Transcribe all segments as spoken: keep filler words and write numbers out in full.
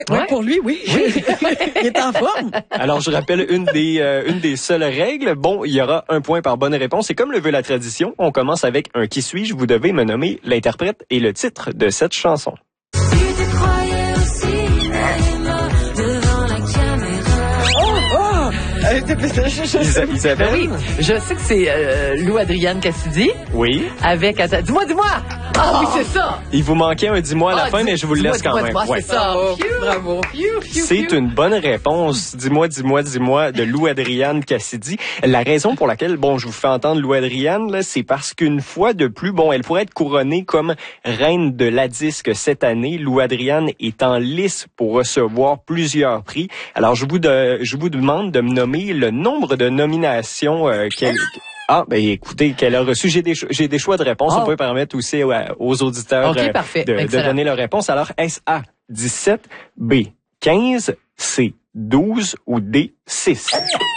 Ouais, Ouais. pour lui, oui. Oui. Il est en forme. Alors, je rappelle une des euh, une des seules règles. Bon, il y aura un point par bonne réponse. Et comme le veut la tradition, on commence avec un qui suis-je. Vous devez me nommer l'interprète et le titre de cette chanson. Si tu croyais au cinéma devant la caméra. Oh, oh! Euh, je- je- Isa- Ben Isabelle? oui, je sais que c'est euh, Lou Adrienne Cassidy Oui. avec... Attends, dis-moi, dis-moi! Ah oui, c'est ça! Il vous manquait un dis-moi à la Ah, fin, dis- mais je vous le dis-moi, laisse quand dis-moi, même. dis-moi, Ouais. c'est ça. Bravo, Phew. bravo. Phew, phew, C'est phew. une bonne réponse. Dis-moi, dis-moi, dis-moi, de Lou Adrienne Cassidy. La raison pour laquelle, bon, je vous fais entendre Lou Adrienne, là, c'est parce qu'une fois de plus, bon, elle pourrait être couronnée comme reine de la disque cette année. Lou Adrienne est en lice pour recevoir plusieurs prix. Alors, je vous, de, je vous demande de me nommer le nombre de nominations euh, qu'elle... Ah, ben écoutez, qu'elle a reçu. J'ai des, cho- j'ai des choix de réponse. Oh. On peut permettre aussi aux, aux auditeurs OK, euh, parfait. de, de Excellent. donner leur réponse. Alors, est-ce A, dix-sept, B, quinze, C, douze ou D, six?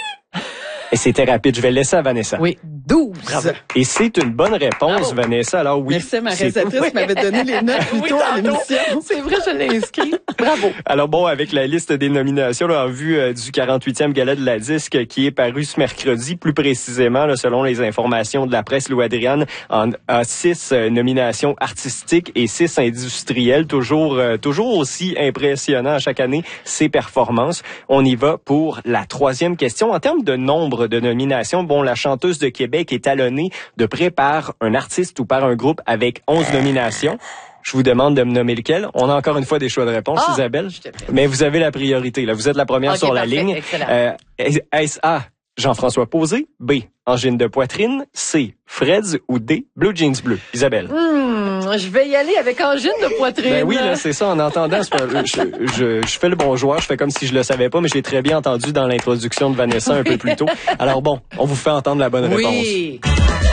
Et c'était rapide. Je vais le laisser à Vanessa. Oui, douze. Bravo. Et c'est une bonne réponse, Bravo. Vanessa. Alors oui. Merci, ma c'est- réalisatrice m'avait donné les notes plus Oui, tôt à tantôt. l'émission. C'est vrai, je l'ai inscrit. Bravo. Alors bon, avec la liste des nominations là, en vue euh, du quarante-huitième Gala de la disque qui est paru ce mercredi, plus précisément, là, selon les informations de la presse, Lou Adrienne en a six euh, nominations artistiques et six industrielles, toujours euh, toujours aussi impressionnant à chaque année ses performances. On y va pour la troisième question. En termes de nombre de nominations, bon, la chanteuse de Québec est talonnée de près par un artiste ou par un groupe avec onze nominations. Je vous demande de me nommer lequel. On a encore une fois des choix de réponse, Ah, Isabelle. j'étais prête. Mais vous avez la priorité. Là, vous êtes la première Ok, sur la parfait, ligne. excellent. Euh, est-ce A, Jean-François Posé, B, angine de poitrine, C, Freds ou D, Blue Jeans Bleu? Isabelle. Hmm, je vais y aller avec angine de poitrine. Ben oui, là, c'est ça. En entendant, c'est pas- je, je, je fais le bon joueur, je fais comme si je le savais pas, mais je l'ai très bien entendu dans l'introduction de Vanessa un peu plus tôt. Alors bon, on vous fait entendre la bonne réponse. Oui.